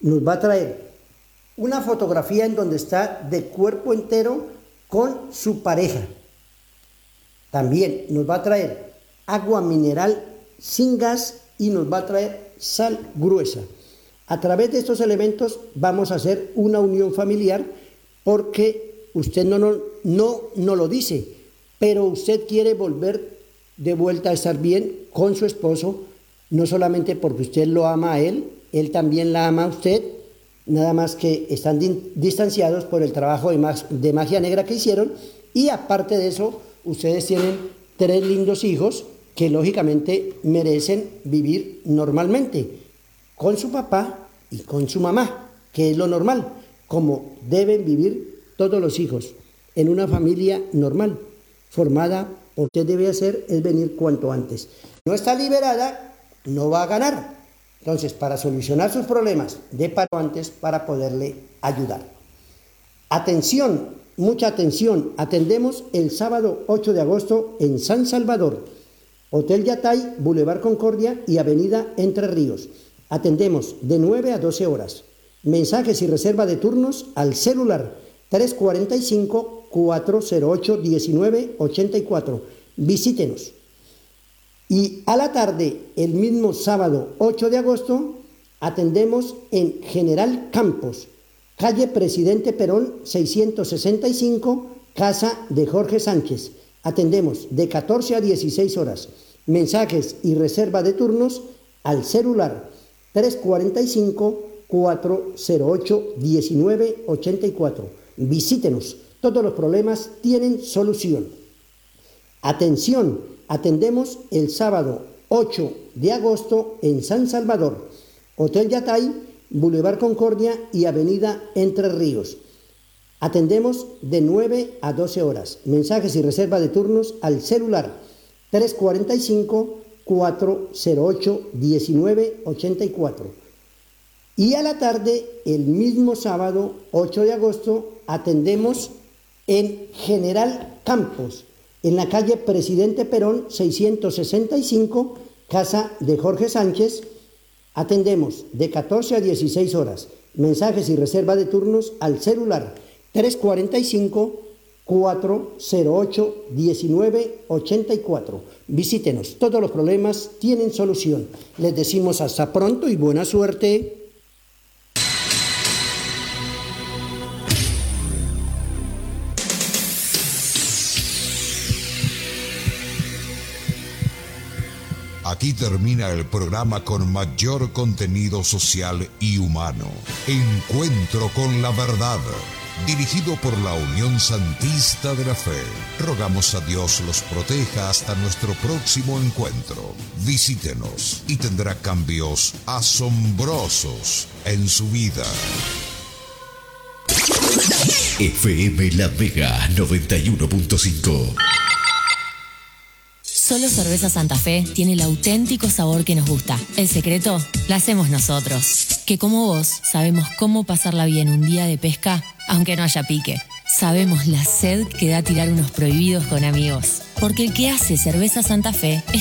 nos va a traer una fotografía en donde está de cuerpo entero con su pareja. También nos va a traer agua mineral sin gas y nos va a traer sal gruesa. A través de estos elementos vamos a hacer una unión familiar, porque usted no lo dice, pero usted quiere volver de vuelta a estar bien con su esposo, no solamente porque usted lo ama a él también la ama a usted, nada más que están distanciados por el trabajo de magia negra que hicieron, y aparte de eso, ustedes tienen 3 lindos hijos que lógicamente merecen vivir normalmente, con su papá y con su mamá, que es lo normal, como deben vivir todos los hijos, en una familia normal, formada por usted debe hacer es venir cuanto antes. No está liberada, no va a ganar. Entonces, para solucionar sus problemas, de paro antes para poderle ayudar. Atención, mucha atención, atendemos el sábado 8 de agosto en San Salvador, Hotel Yatay, Boulevard Concordia y Avenida Entre Ríos. Atendemos de 9 a 12 horas. Mensajes y reserva de turnos al celular 345-408-1984. Visítenos. Y a la tarde, el mismo sábado 8 de agosto, atendemos en General Campos, calle Presidente Perón 665, casa de Jorge Sánchez. Atendemos de 14 a 16 horas. Mensajes y reserva de turnos al celular 345-408-1984. Visítenos, todos los problemas tienen solución. Atención, atendemos el sábado 8 de agosto en San Salvador, Hotel Yatay, Boulevard Concordia y Avenida Entre Ríos. Atendemos de 9 a 12 horas. Mensajes y reserva de turnos al celular 345-408-1984. Y a la tarde, el mismo sábado 8 de agosto, atendemos en General Campos, en la calle Presidente Perón 665, casa de Jorge Sánchez. Atendemos de 14 a 16 horas. Mensajes y reserva de turnos al celular 345-408-1984. Visítenos, todos los problemas tienen solución. Les decimos hasta pronto y buena suerte. Aquí termina el programa con mayor contenido social y humano. Encuentro con la verdad, dirigido por la Unión Santista de la Fe. Rogamos a Dios los proteja hasta nuestro próximo encuentro. Visítenos y tendrá cambios asombrosos en su vida. FM La Vega 91.5. Solo Cerveza Santa Fe tiene el auténtico sabor que nos gusta. El secreto lo hacemos nosotros, que como vos sabemos cómo pasarla bien un día de pesca, aunque no haya pique. Sabemos la sed que da tirar unos prohibidos con amigos. Porque el que hace Cerveza Santa Fe es